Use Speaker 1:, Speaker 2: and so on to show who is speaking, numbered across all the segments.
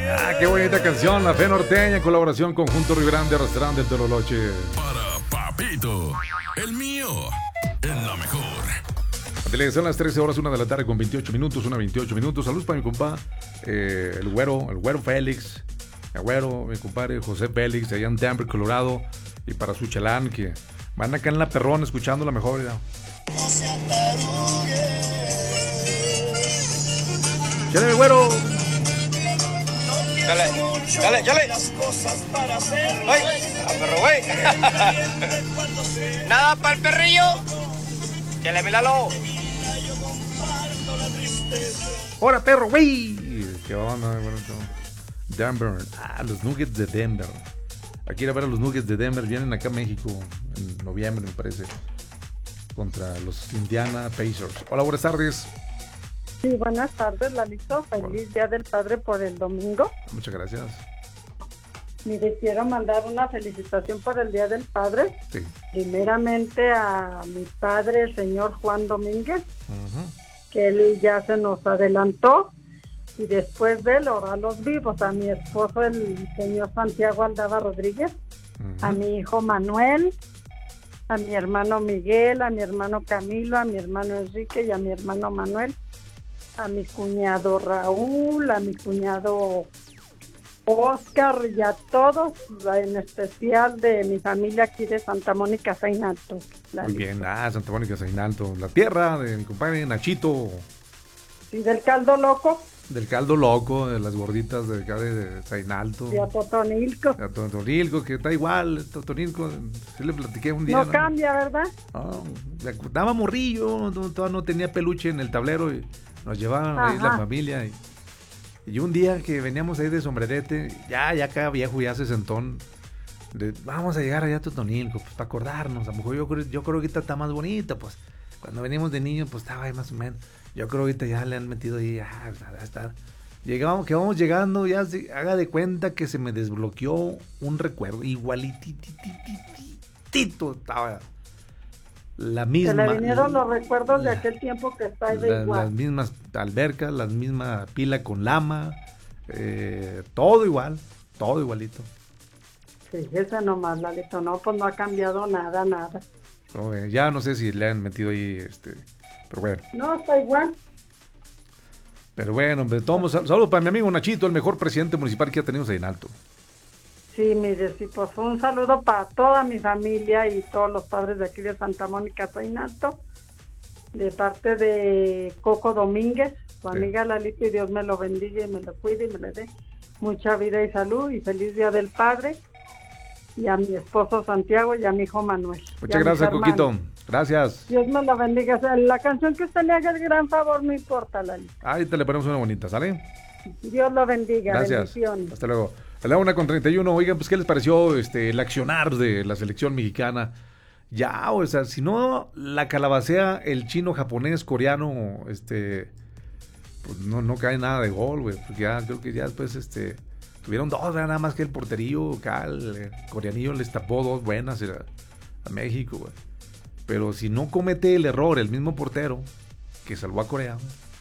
Speaker 1: Ah, qué bonita canción, La Fe Norteña, en colaboración con Conjunto Rio Grande, Restaurante del Tololoche.
Speaker 2: Para Papito, el mío, en la mejor.
Speaker 1: Son las 13 horas, 1 de la tarde con 28 minutos, 1:28. Saludos para mi compa, el güero Félix, el güero, mi compadre José Félix, allá en Denver, Colorado, y para su chalán, que van acá en La Perrón escuchando la mejor. ¿Ya? ¡Chale, mi güero!
Speaker 3: Dale. ¡Ay! ¡A perro, güey! Nada para el perrillo. Chale, míralo.
Speaker 1: ¡Hora, perro, güey! ¡Qué onda, bueno! Denver. Los Nuggets de Denver. Aquí ir a ver a los Nuggets de Denver. Vienen acá a México en noviembre, me parece. Contra los Indiana Pacers. Hola, buenas tardes.
Speaker 4: Sí, buenas tardes, Lalito. Feliz Día del Padre por el domingo.
Speaker 1: Muchas gracias.
Speaker 4: Mire, quiero mandar una felicitación por el Día del Padre.
Speaker 1: Sí.
Speaker 4: Primeramente a mi padre, el señor Juan Domínguez, que él ya se nos adelantó. Y después de él, a los vivos, a mi esposo, el señor Santiago Aldaba Rodríguez, a mi hijo Manuel, a mi hermano Miguel, a mi hermano Camilo, a mi hermano Enrique y a mi hermano Manuel, a mi cuñado Raúl, a mi cuñado Oscar y a todos, en especial de mi familia aquí de Santa Mónica, Zainalto.
Speaker 1: Muy bien, Santa Mónica, Zainalto, la tierra de mi compadre Nachito.
Speaker 4: Sí, del caldo loco.
Speaker 1: Del caldo loco, de las gorditas de acá de Zainalto.
Speaker 4: Y a Totonilco.
Speaker 1: A Totonilco, que está igual, Totonilco, sí le platiqué un día.
Speaker 4: No cambia, ¿verdad?
Speaker 1: No, daba morrillo, todavía no tenía peluche en el tablero y nos llevaban ahí la familia. Y un día que veníamos ahí de sombrerete, ya acá viejo, ya sesentón, vamos a llegar allá a Totonilco, pues para acordarnos. A lo mejor yo creo que ahorita está más bonita, pues. Cuando venimos de niños, pues estaba ahí más o menos. Yo creo que ahorita ya le han metido ahí, ya está. Que vamos llegando, ya haga de cuenta que se me desbloqueó un recuerdo, igualititito estaba la misma. Se
Speaker 4: le vinieron los recuerdos de aquel tiempo que está de igual.
Speaker 1: Las mismas albercas, la misma pila con lama, todo igual, todo igualito.
Speaker 4: Sí, esa nomás, Lalito, no, pues no ha cambiado nada.
Speaker 1: Ya no sé si le han metido ahí, pero bueno.
Speaker 4: No, está igual.
Speaker 1: Pero bueno, saludos para mi amigo Nachito, el mejor presidente municipal que ha tenido Zainalto.
Speaker 4: Sí, mire, sí, pues un saludo para toda mi familia y todos los padres de aquí de Santa Mónica, Zainalto, de parte de Coco Domínguez, su amiga Lalito, y Dios me lo bendiga y me lo cuide y me le dé mucha vida y salud y feliz Día del Padre. Y a mi esposo Santiago y a mi hijo Manuel.
Speaker 1: Muchas gracias, Coquito. Gracias.
Speaker 4: Dios me lo bendiga. O sea, la canción que usted le haga el gran favor, no importa, Lalito.
Speaker 1: Ahí te le ponemos una bonita, ¿sale?
Speaker 4: Dios lo bendiga.
Speaker 1: Gracias.
Speaker 4: Bendiciones.
Speaker 1: Hasta luego. A la 1:31. Oigan, pues, ¿qué les pareció el accionar de la selección mexicana? Ya, o sea, si no la calabacea el chino, japonés, coreano, pues no cae nada de gol, güey. Porque ya creo que ya después, tuvieron dos, nada más que el porterillo, acá el coreanillo les tapó dos buenas a México, güey. Pero si no comete el error el mismo portero que salvó a Corea,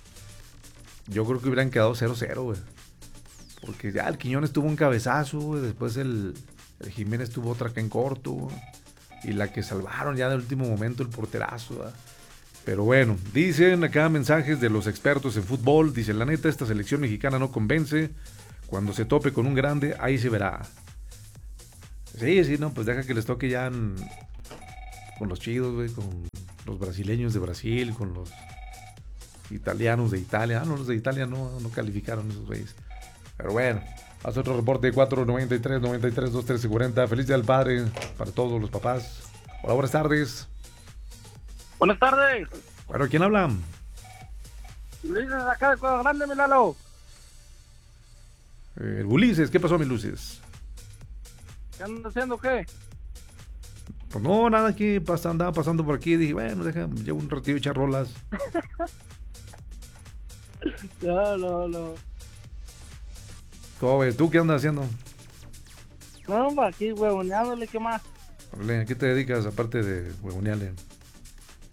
Speaker 1: yo creo que hubieran quedado 0-0, güey. Porque ya el Quiñones tuvo un cabezazo, güey. Después el Jiménez tuvo otra que en corto, güey. Y la que salvaron ya de último momento, el porterazo, güey. Pero bueno, dicen acá mensajes de los expertos en fútbol. Dicen, la neta, esta selección mexicana no convence. Cuando se tope con un grande, ahí se verá. Sí, no, pues deja que les toque ya con los chidos, güey, con los brasileños de Brasil, con los italianos de Italia. No, los de Italia no calificaron esos güeyes. Pero bueno, hace otro reporte, 493-93-213-40. Feliz Día del Padre para todos los papás. Hola, buenas tardes.
Speaker 5: Buenas tardes.
Speaker 1: Bueno, ¿quién habla?
Speaker 5: Ulises, acá de Cuadro Grande, mi Lalo.
Speaker 1: Ulises, ¿qué pasó, mi Luces?
Speaker 5: ¿Qué andas haciendo, qué?
Speaker 1: Pues no, nada, aquí andaba pasando por aquí. Dije, bueno, llevo un ratito de echar rolas.
Speaker 5: No.
Speaker 1: ¿Cómo ves? ¿Tú qué andas haciendo?
Speaker 5: No, aquí huevoneándole, ¿qué más?
Speaker 1: ¿A qué te dedicas aparte de huevonearle?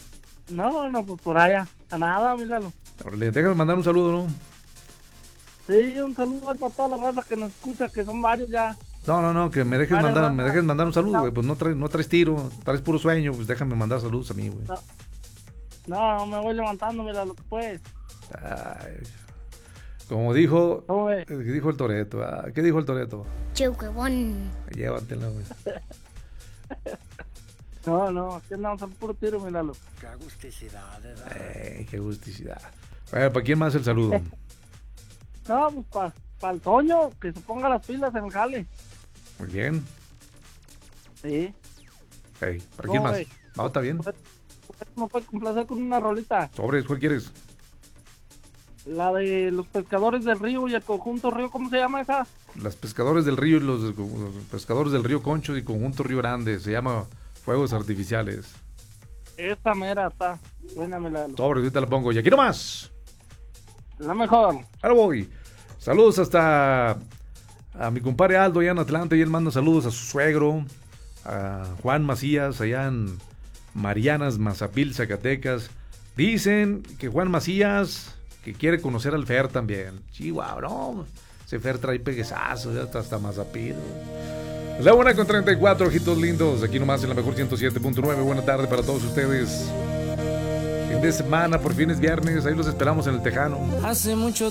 Speaker 5: No, pues por allá. A nada, mi Lalo.
Speaker 1: Déjame mandar un saludo, ¿no?
Speaker 5: Sí, un saludo para toda la raza que nos escucha, que son varios ya.
Speaker 1: No, que me dejes
Speaker 5: Vale,
Speaker 1: mandar,
Speaker 5: raza.
Speaker 1: me dejes mandar un saludo, güey. Pues no traes tiro, traes puro sueño, pues déjame mandar saludos a mí, güey.
Speaker 5: No, me voy levantando, mira lo que puedes.
Speaker 1: Ay, como dijo,
Speaker 5: ¿Cómo ves?
Speaker 1: dijo el Toreto. ¿Qué dijo el Toreto?
Speaker 6: Che huevón.
Speaker 1: Llévatela, güey.
Speaker 5: No, aquí andamos al puro tiro, míralo.
Speaker 1: Qué gusticidad. Bueno, ¿para quién más el saludo?
Speaker 5: No, pues para el Toño, que se ponga las pilas en el jale.
Speaker 1: Muy bien.
Speaker 5: Sí.
Speaker 1: Hey, ¿para quién más?
Speaker 5: güey.
Speaker 1: No, está bien.
Speaker 5: Me puede complacer con una rolita.
Speaker 1: Sobres, ¿cuál quieres?
Speaker 5: La de los pescadores del río y el conjunto río, ¿cómo se llama esa?
Speaker 1: Los pescadores del río y los pescadores del río Concho y Conjunto Río Grande. Se llama Fuegos Artificiales.
Speaker 5: Esta mera está. Buena, Milalo.
Speaker 1: Sobres, ahorita la pongo. Y aquí nomás.
Speaker 5: La mejor.
Speaker 1: Ahora voy. Saludos hasta a mi compadre Aldo allá en Atlanta. Y él manda saludos a su suegro, a Juan Macías, allá en Marianas, Mazapil, Zacatecas. Dicen que Juan Macías, que quiere conocer al Fer también. Chihuahua, no. Ese Fer trae peguesazos, ya hasta Mazapil. La 1:34, ojitos lindos. Aquí nomás en la mejor 107.9. Buena tarde para todos ustedes. Fin de semana, por fin es viernes. Ahí los esperamos en el Tejano.
Speaker 7: Hace mucho